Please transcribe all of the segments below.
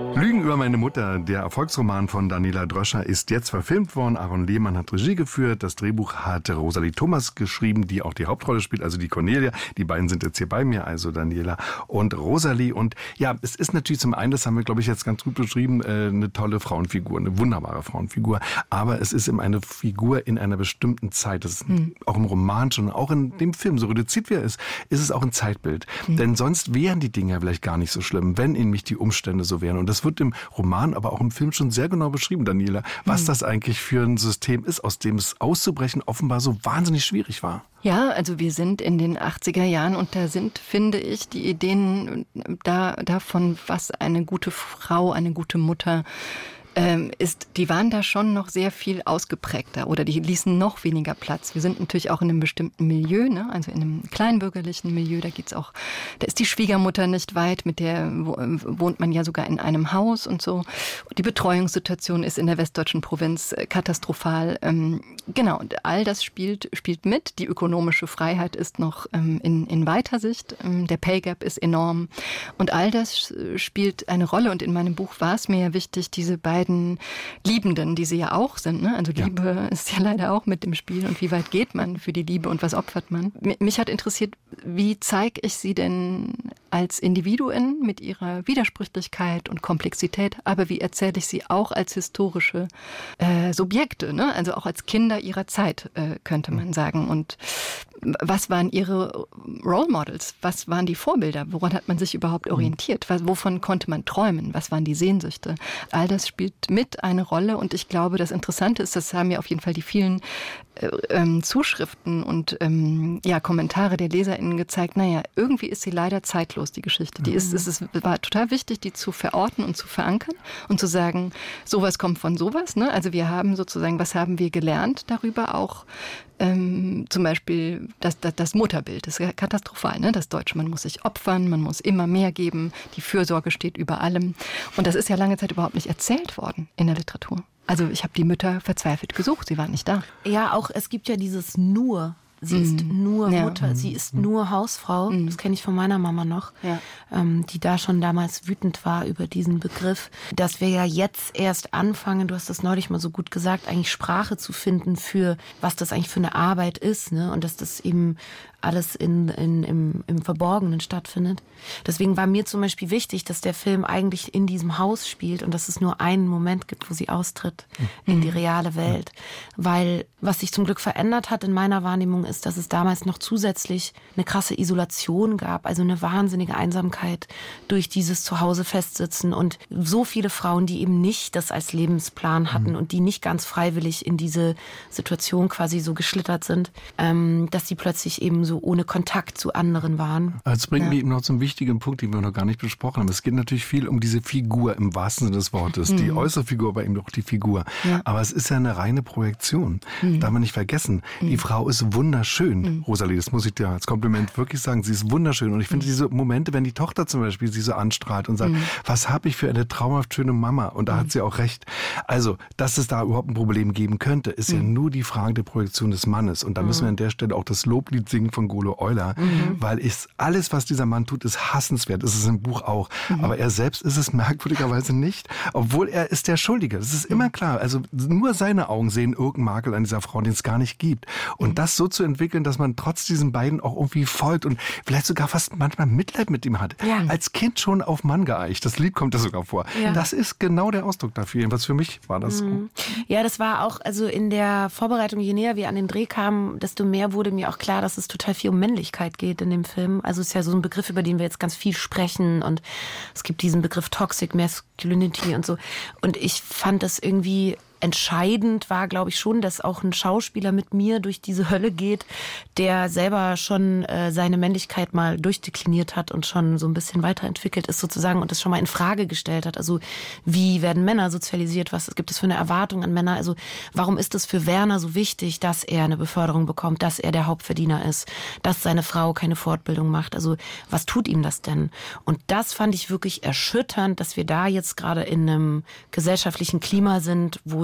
Lügen über meine Mutter, der Erfolgsroman von Daniela Dröscher, ist jetzt verfilmt worden. Aaron Lehmann hat Regie geführt. Das Drehbuch hat Rosalie Thomas geschrieben, die auch die Hauptrolle spielt, also die Cornelia. Die beiden sind jetzt hier bei mir, also Daniela und Rosalie. Und ja, es ist natürlich zum einen, das haben wir, glaube ich, jetzt ganz gut beschrieben, eine tolle Frauenfigur, eine wunderbare Frauenfigur. Aber es ist eben eine Figur in einer bestimmten Zeit. Das ist auch im Roman schon, auch in dem Film, so reduziert wie er ist es auch ein Zeitbild. Denn sonst wären die Dinge vielleicht gar nicht so schlimm, wenn nämlich die Umstände so wären. Und das wird im Roman, aber auch im Film schon sehr genau beschrieben, Daniela, was das eigentlich für ein System ist, aus dem es auszubrechen offenbar so wahnsinnig schwierig war. Ja, also wir sind in den 80er Jahren und da sind, finde ich, die Ideen davon, was eine gute Frau, eine gute Mutter ist, die waren da schon noch sehr viel ausgeprägter oder die ließen noch weniger Platz. Wir sind natürlich auch in einem bestimmten Milieu, ne? Also in einem kleinbürgerlichen Milieu, da ist die Schwiegermutter nicht weit, mit der wohnt man ja sogar in einem Haus und so. Die Betreuungssituation ist in der westdeutschen Provinz katastrophal. Genau, und all das spielt mit. Die ökonomische Freiheit ist noch in weiter Sicht. Der Pay Gap ist enorm. Und all das spielt eine Rolle. Und in meinem Buch war es mir ja wichtig, diese beiden Liebenden, die sie ja auch sind, ne? Also Liebe ist ja leider auch mit dem Spiel. Und wie weit geht man für die Liebe und was opfert man? Mich hat interessiert, wie zeige ich sie denn als Individuen mit ihrer Widersprüchlichkeit und Komplexität, aber wie erzähle ich sie auch als historische Subjekte, ne? Also auch als Kinder ihrer Zeit, könnte man sagen. Und was waren ihre Role Models? Was waren die Vorbilder? Woran hat man sich überhaupt orientiert? Wovon konnte man träumen? Was waren die Sehnsüchte? All das spielt mit eine Rolle und ich glaube, das Interessante ist, das haben ja auf jeden Fall die vielen Zuschriften und Kommentare der LeserInnen gezeigt, naja, irgendwie ist sie leider zeitlos, die Geschichte. Es war total wichtig, die zu verorten und zu verankern und zu sagen, sowas kommt von sowas, ne? Also wir haben sozusagen, was haben wir gelernt darüber auch, zum Beispiel das Mutterbild, das ist katastrophal, ne? Das Deutsche, man muss sich opfern, man muss immer mehr geben, die Fürsorge steht über allem. Und das ist ja lange Zeit überhaupt nicht erzählt worden in der Literatur. Also ich habe die Mütter verzweifelt gesucht, sie waren nicht da. Ja, auch es gibt ja dieses nur. Sie ist nur Mutter, sie ist nur Hausfrau. Das kenne ich von meiner Mama noch, die da schon damals wütend war über diesen Begriff. Dass wir ja jetzt erst anfangen, du hast das neulich mal so gut gesagt, eigentlich Sprache zu finden für, was das eigentlich für eine Arbeit ist, ne? Und dass das eben alles im Verborgenen stattfindet. Deswegen war mir zum Beispiel wichtig, dass der Film eigentlich in diesem Haus spielt und dass es nur einen Moment gibt, wo sie austritt in die reale Welt. Weil was sich zum Glück verändert hat in meiner Wahrnehmung ist, dass es damals noch zusätzlich eine krasse Isolation gab, also eine wahnsinnige Einsamkeit durch dieses Zuhause festsitzen und so viele Frauen, die eben nicht das als Lebensplan hatten und die nicht ganz freiwillig in diese Situation quasi so geschlittert sind, dass sie plötzlich eben so ohne Kontakt zu anderen waren. Das bringt mich eben noch zum wichtigen Punkt, den wir noch gar nicht besprochen haben. Es geht natürlich viel um diese Figur im wahrsten Sinne des Wortes. Die äußere Figur, aber eben auch die Figur. Ja. Aber es ist ja eine reine Projektion. Darf man nicht vergessen. Die Frau ist wunderschön. Rosalie, das muss ich dir als Kompliment wirklich sagen. Sie ist wunderschön. Und ich finde diese Momente, wenn die Tochter zum Beispiel sie so anstrahlt und sagt, was habe ich für eine traumhaft schöne Mama? Und da hat sie auch recht. Also, dass es da überhaupt ein Problem geben könnte, ist ja nur die Frage der Projektion des Mannes. Und da müssen wir an der Stelle auch das Loblied singen von Golo Euler, weil alles, was dieser Mann tut, ist hassenswert. Das ist im Buch auch. Aber er selbst ist es merkwürdigerweise nicht, obwohl er ist der Schuldige. Das ist immer klar. Also nur seine Augen sehen irgendeinen Makel an dieser Frau, den es gar nicht gibt. Und das so zu entwickeln, dass man trotz diesen beiden auch irgendwie folgt und vielleicht sogar fast manchmal Mitleid mit ihm hat. Ja. Als Kind schon auf Mann geeicht. Das Lied kommt da sogar vor. Ja. Das ist genau der Ausdruck dafür. Jedenfalls für mich war das so. Ja, das war auch, also in der Vorbereitung, je näher wir an den Dreh kamen, desto mehr wurde mir auch klar, dass es total viel um Männlichkeit geht in dem Film. Also es ist ja so ein Begriff, über den wir jetzt ganz viel sprechen und es gibt diesen Begriff Toxic Masculinity und so. Und ich fand das irgendwie entscheidend war, glaube ich, schon, dass auch ein Schauspieler mit mir durch diese Hölle geht, der selber schon seine Männlichkeit mal durchdekliniert hat und schon so ein bisschen weiterentwickelt ist sozusagen und das schon mal in Frage gestellt hat. Also wie werden Männer sozialisiert? Was gibt es für eine Erwartung an Männer? Also warum ist es für Werner so wichtig, dass er eine Beförderung bekommt, dass er der Hauptverdiener ist, dass seine Frau keine Fortbildung macht? Also was tut ihm das denn? Und das fand ich wirklich erschütternd, dass wir da jetzt gerade in einem gesellschaftlichen Klima sind, wo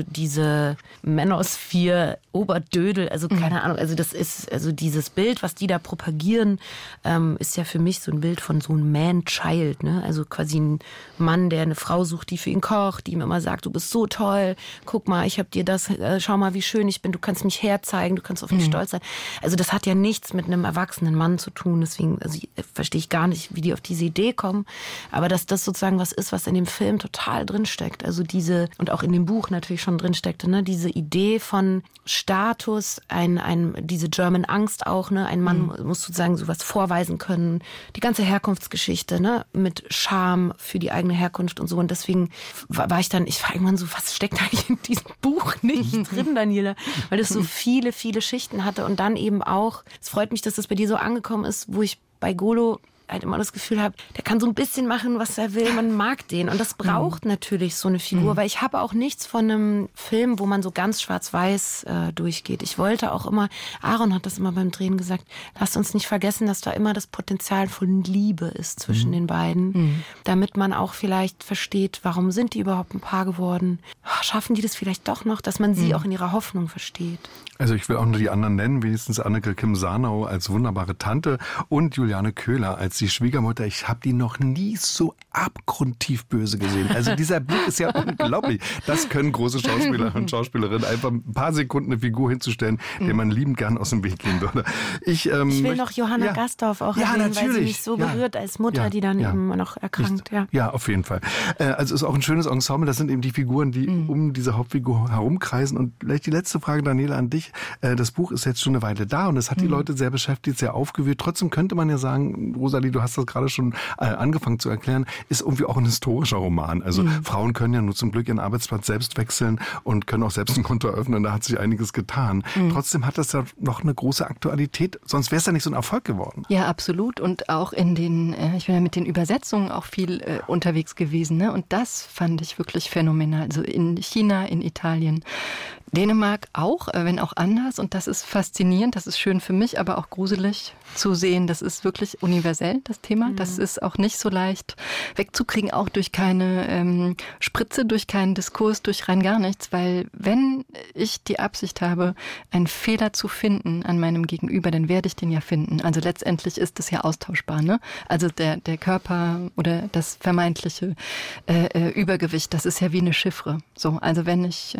diese Manosphere, Oberdödel, also keine Ahnung, also das ist, also dieses Bild, was die da propagieren, ist ja für mich so ein Bild von so einem Man-Child, ne? Also quasi ein Mann, der eine Frau sucht, die für ihn kocht, die ihm immer sagt, du bist so toll, guck mal, ich hab dir das, schau mal, wie schön ich bin, du kannst mich herzeigen, du kannst auf mich stolz sein. Also das hat ja nichts mit einem erwachsenen Mann zu tun, deswegen verstehe ich gar nicht, wie die auf diese Idee kommen, aber dass das sozusagen was ist, was in dem Film total drinsteckt, also diese, und auch in dem Buch natürlich schon drinsteckte, ne, diese Idee von Status, diese German Angst auch, ne, ein Mann muss sozusagen sowas vorweisen können, die ganze Herkunftsgeschichte, ne, mit Scham für die eigene Herkunft und so, und deswegen war ich irgendwann so, was steckt eigentlich in diesem Buch nicht drin, Daniela, weil das so viele, viele Schichten hatte und dann eben auch, es freut mich, dass das bei dir so angekommen ist, wo ich bei Golo halt immer das Gefühl habe, der kann so ein bisschen machen, was er will, man mag den. Und das braucht natürlich so eine Figur, weil ich habe auch nichts von einem Film, wo man so ganz schwarz-weiß durchgeht. Ich wollte auch immer, Aaron hat das immer beim Drehen gesagt, lasst uns nicht vergessen, dass da immer das Potenzial von Liebe ist zwischen den beiden, damit man auch vielleicht versteht, warum sind die überhaupt ein Paar geworden? Schaffen die das vielleicht doch noch, dass man sie auch in ihrer Hoffnung versteht? Also ich will auch nur die anderen nennen, wenigstens Anneke Kim-Sarnau als wunderbare Tante und Juliane Köhler als die Schwiegermutter. Ich habe die noch nie so abgrundtief böse gesehen. Also dieser Blick ist ja unglaublich. Das können große Schauspieler und Schauspielerinnen, einfach ein paar Sekunden eine Figur hinzustellen, der man liebend gern aus dem Weg gehen würde. Ich will noch Johanna Gastorf auch erwähnen, weil sie mich so berührt als Mutter, die dann eben noch erkrankt. Ja, auf jeden Fall. Also es ist auch ein schönes Ensemble. Das sind eben die Figuren, die um diese Hauptfigur herumkreisen. Und vielleicht die letzte Frage, Daniela, an dich. Das Buch ist jetzt schon eine Weile da und es hat die Leute sehr beschäftigt, sehr aufgewühlt. Trotzdem könnte man ja sagen, Rosalie, du hast das gerade schon angefangen zu erklären, ist irgendwie auch ein historischer Roman. Also Frauen können ja nur zum Glück ihren Arbeitsplatz selbst wechseln und können auch selbst ein Konto eröffnen. Da hat sich einiges getan. Trotzdem hat das ja noch eine große Aktualität. Sonst wäre es ja nicht so ein Erfolg geworden. Ja, absolut. Und auch ich bin ja mit den Übersetzungen auch viel unterwegs gewesen. Ne? Und das fand ich wirklich phänomenal. Also in China, in Italien, Dänemark auch, wenn auch anders. Und das ist faszinierend, das ist schön für mich, aber auch gruselig zu sehen. Das ist wirklich universell, das Thema. Das ist auch nicht so leicht wegzukriegen, auch durch keine Spritze, durch keinen Diskurs, durch rein gar nichts. Weil wenn ich die Absicht habe, einen Fehler zu finden an meinem Gegenüber, dann werde ich den ja finden. Also letztendlich ist das ja austauschbar, ne? Also der Körper oder das vermeintliche Übergewicht, das ist ja wie eine Chiffre. So, also wenn ich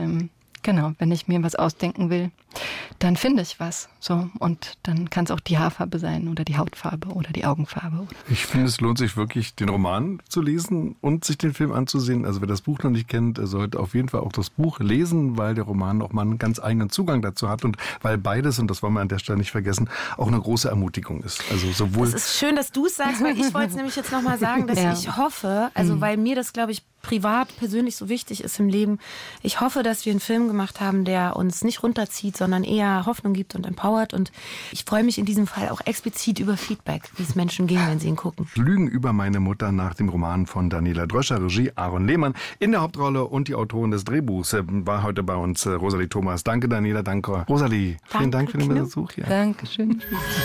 mir was ausdenken will, dann finde ich was. So, und dann kann es auch die Haarfarbe sein oder die Hautfarbe oder die Augenfarbe. Ich finde, es lohnt sich wirklich, den Roman zu lesen und sich den Film anzusehen. Also wer das Buch noch nicht kennt, sollte auf jeden Fall auch das Buch lesen, weil der Roman auch mal einen ganz eigenen Zugang dazu hat und weil beides, und das wollen wir an der Stelle nicht vergessen, auch eine große Ermutigung ist. Also sowohl. Es ist schön, dass du es sagst, weil ich wollte es nämlich jetzt nochmal sagen, dass ich hoffe, also weil mir das, glaube ich, privat, persönlich so wichtig ist im Leben. Ich hoffe, dass wir einen Film gemacht haben, der uns nicht runterzieht, sondern eher Hoffnung gibt und empowert. Und ich freue mich in diesem Fall auch explizit über Feedback, wie es Menschen ging, wenn sie ihn gucken. Lügen über meine Mutter nach dem Roman von Daniela Dröscher, Regie Aaron Lehmann. In der Hauptrolle und die Autorin des Drehbuchs war heute bei uns Rosalie Thomas. Danke Daniela, danke Rosalie. Vielen Dank für den Besuch hier. Dankeschön.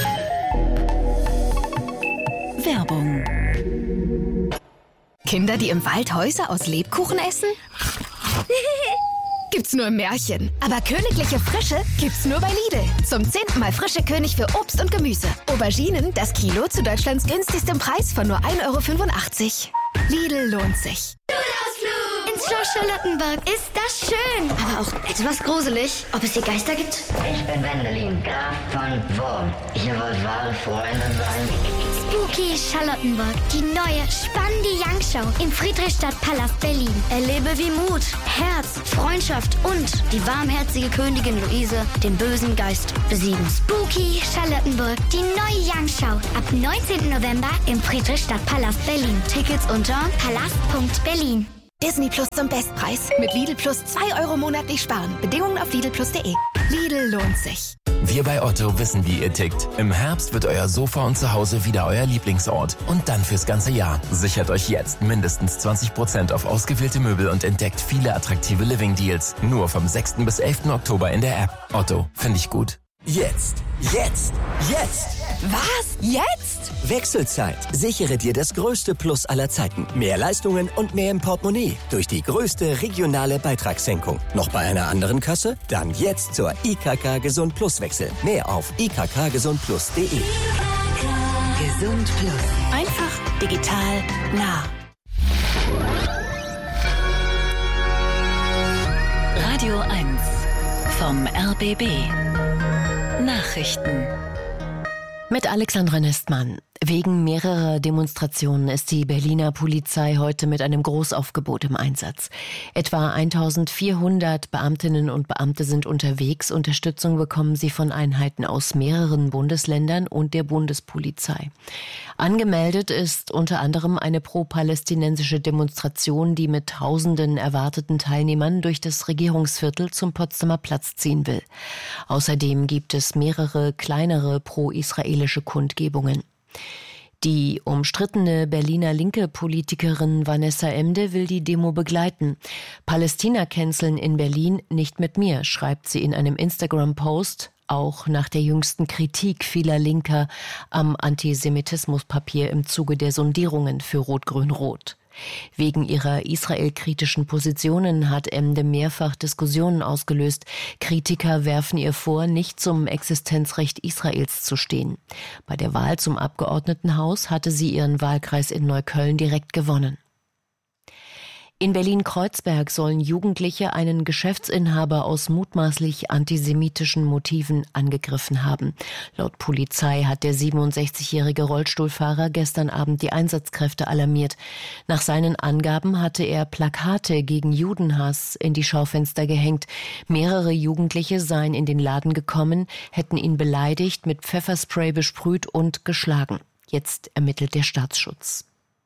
Werbung. Kinder, die im Wald Häuser aus Lebkuchen essen? Gibt's nur im Märchen. Aber königliche Frische gibt's nur bei Lidl. Zum 10. Mal frische König für Obst und Gemüse. Auberginen, das Kilo zu Deutschlands günstigstem Preis von nur 1,85 €. Lidl lohnt sich. Ins Schloss Charlottenburg. Ist das schön. Aber auch etwas gruselig. Ob es hier Geister gibt? Ich bin Wendelin, Graf von Wurm. Ihr wollt wahre Freunde sein? Spooky Charlottenburg. Die neue, spannende Young-Show im Friedrichstadtpalast Berlin. Erlebe, wie Mut, Herz, Freundschaft und die warmherzige Königin Luise den bösen Geist besiegen. Spooky Charlottenburg. Die neue Young-Show. Ab 19. November im Friedrichstadtpalast Berlin. Tickets unter palast.berlin. Disney Plus zum Bestpreis. Mit Lidl Plus 2 € monatlich sparen. Bedingungen auf lidlplus.de. Lidl lohnt sich. Wir bei Otto wissen, wie ihr tickt. Im Herbst wird euer Sofa und Zuhause wieder euer Lieblingsort. Und dann fürs ganze Jahr. Sichert euch jetzt mindestens 20% auf ausgewählte Möbel und entdeckt viele attraktive Living-Deals. Nur vom 6. bis 11. Oktober in der App. Otto, finde ich gut. Jetzt! Was? Jetzt? Wechselzeit. Sichere dir das größte Plus aller Zeiten. Mehr Leistungen und mehr im Portemonnaie. Durch die größte regionale Beitragssenkung. Noch bei einer anderen Kasse? Dann jetzt zur IKK Gesund Plus wechseln. Mehr auf ikkgesundplus.de. Gesund Plus. Einfach, digital, nah. Radio 1 vom RBB. Nachrichten. Mit Alexandra Nestmann. Wegen mehrerer Demonstrationen ist die Berliner Polizei heute mit einem Großaufgebot im Einsatz. Etwa 1400 Beamtinnen und Beamte sind unterwegs. Unterstützung bekommen sie von Einheiten aus mehreren Bundesländern und der Bundespolizei. Angemeldet ist unter anderem eine pro-palästinensische Demonstration, die mit tausenden erwarteten Teilnehmern durch das Regierungsviertel zum Potsdamer Platz ziehen will. Außerdem gibt es mehrere kleinere pro-israelische Kundgebungen. Die umstrittene Berliner linke Politikerin Vanessa Emde will die Demo begleiten. Palästina canceln in Berlin nicht mit mir, schreibt sie in einem Instagram-Post, auch nach der jüngsten Kritik vieler Linker am Antisemitismuspapier im Zuge der Sondierungen für Rot-Grün-Rot. Wegen ihrer israelkritischen Positionen hat Emde mehrfach Diskussionen ausgelöst. Kritiker werfen ihr vor, nicht zum Existenzrecht Israels zu stehen. Bei der Wahl zum Abgeordnetenhaus hatte sie ihren Wahlkreis in Neukölln direkt gewonnen. In Berlin-Kreuzberg sollen Jugendliche einen Geschäftsinhaber aus mutmaßlich antisemitischen Motiven angegriffen haben. Laut Polizei hat der 67-jährige Rollstuhlfahrer gestern Abend die Einsatzkräfte alarmiert. Nach seinen Angaben hatte er Plakate gegen Judenhass in die Schaufenster gehängt. Mehrere Jugendliche seien in den Laden gekommen, hätten ihn beleidigt, mit Pfefferspray besprüht und geschlagen. Jetzt ermittelt der Staatsschutz.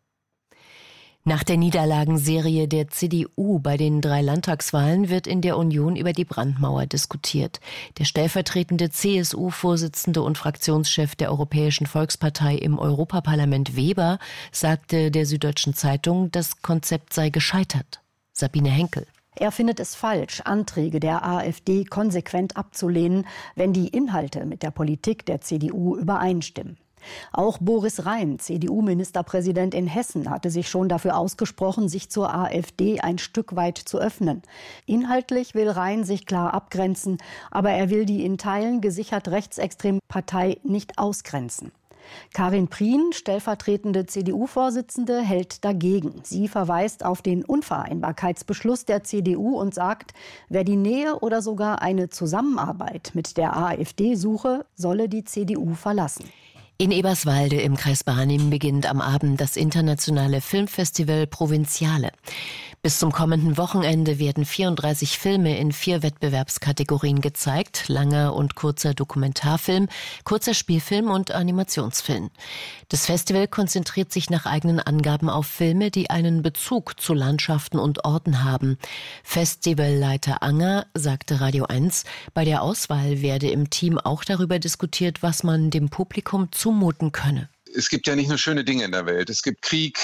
Nach der Niederlagenserie der CDU bei den 3 Landtagswahlen wird in der Union über die Brandmauer diskutiert. Der stellvertretende CSU-Vorsitzende und Fraktionschef der Europäischen Volkspartei im Europaparlament Weber sagte der Süddeutschen Zeitung, das Konzept sei gescheitert. Sabine Henkel. Er findet es falsch, Anträge der AfD konsequent abzulehnen, wenn die Inhalte mit der Politik der CDU übereinstimmen. Auch Boris Rhein, CDU-Ministerpräsident in Hessen, hatte sich schon dafür ausgesprochen, sich zur AfD ein Stück weit zu öffnen. Inhaltlich will Rhein sich klar abgrenzen, aber er will die in Teilen gesichert rechtsextreme Partei nicht ausgrenzen. Karin Prien, stellvertretende CDU-Vorsitzende, hält dagegen. Sie verweist auf den Unvereinbarkeitsbeschluss der CDU und sagt, wer die Nähe oder sogar eine Zusammenarbeit mit der AfD suche, solle die CDU verlassen. In Eberswalde im Kreis Barnim beginnt am Abend das internationale Filmfestival Provinziale. Bis zum kommenden Wochenende werden 34 Filme in 4 Wettbewerbskategorien gezeigt: langer und kurzer Dokumentarfilm, kurzer Spielfilm und Animationsfilm. Das Festival konzentriert sich nach eigenen Angaben auf Filme, die einen Bezug zu Landschaften und Orten haben. Festivalleiter Anger sagte Radio 1, bei der Auswahl werde im Team auch darüber diskutiert, was man dem Publikum zumuten könne. Es gibt ja nicht nur schöne Dinge in der Welt. Es gibt Krieg,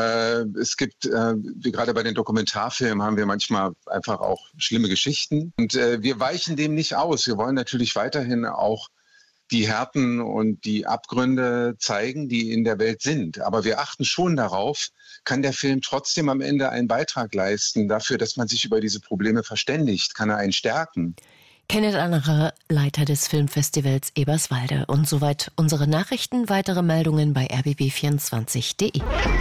es gibt, wie gerade bei den Dokumentarfilmen, haben wir manchmal einfach auch schlimme Geschichten. Und wir weichen dem nicht aus. Wir wollen natürlich weiterhin auch die Härten und die Abgründe zeigen, die in der Welt sind. Aber wir achten schon darauf, kann der Film trotzdem am Ende einen Beitrag leisten dafür, dass man sich über diese Probleme verständigt? Kann er einen stärken? Kenneth Annerer, Leiter des Filmfestivals Eberswalde. Und soweit unsere Nachrichten. Weitere Meldungen bei rbb24.de.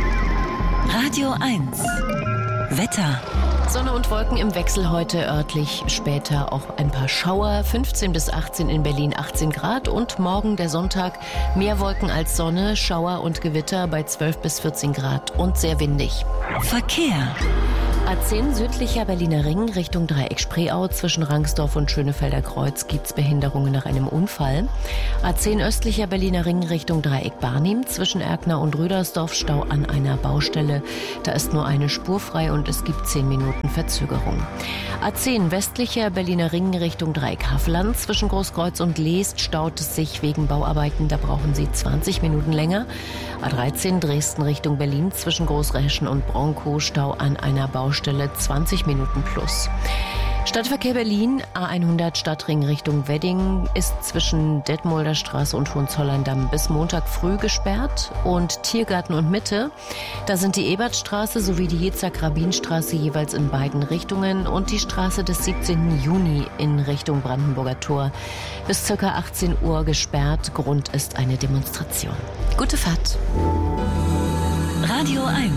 Radio 1. Wetter. Sonne und Wolken im Wechsel heute, örtlich später auch ein paar Schauer. 15 bis 18 in Berlin, 18 Grad. Und morgen der Sonntag, mehr Wolken als Sonne, Schauer und Gewitter bei 12 bis 14 Grad und sehr windig. Verkehr. A10 südlicher Berliner Ring Richtung Dreieck-Spreeau. Zwischen Rangsdorf und Schönefelder Kreuz gibt's Behinderungen nach einem Unfall. A10 östlicher Berliner Ring Richtung Dreieck-Barnim. Zwischen Erkner und Rüdersdorf Stau an einer Baustelle. Da ist nur eine Spur frei und es gibt 10 Minuten Verzögerung. A10 westlicher Berliner Ring Richtung Dreieck-Havelland. Zwischen Großkreuz und Leest staut es sich wegen Bauarbeiten. Da brauchen Sie 20 Minuten länger. A13 Dresden Richtung Berlin. Zwischen Großreschen und Bronkow Stau an einer Baustelle 20 Minuten plus. Stadtverkehr Berlin, A100 Stadtring Richtung Wedding ist zwischen Detmolder Straße und Hohenzollern-Damm bis Montag früh gesperrt. Und Tiergarten und Mitte, da sind die Ebertstraße sowie die Jitzak-Rabin-Straße jeweils in beiden Richtungen und die Straße des 17. Juni in Richtung Brandenburger Tor bis ca. 18 Uhr gesperrt. Grund ist eine Demonstration. Gute Fahrt. Radio 1.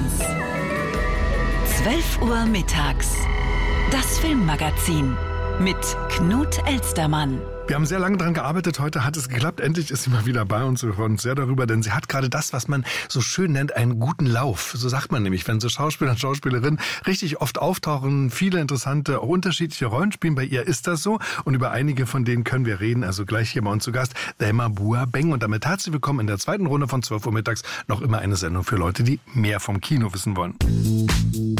12 Uhr mittags. Das Filmmagazin mit Knut Elstermann. Wir haben sehr lange daran gearbeitet. Heute hat es geklappt. Endlich ist sie mal wieder bei uns. Wir freuen uns sehr darüber, denn sie hat gerade das, was man so schön nennt, einen guten Lauf. So sagt man nämlich, wenn so Schauspieler und Schauspielerinnen richtig oft auftauchen, viele interessante, auch unterschiedliche Rollen spielen. Bei ihr ist das so. Und über einige von denen können wir reden. Also gleich hier bei uns zu Gast, Thelma Buah-Beng. Und damit herzlich willkommen in der zweiten Runde von 12 Uhr mittags. Noch immer eine Sendung für Leute, die mehr vom Kino wissen wollen.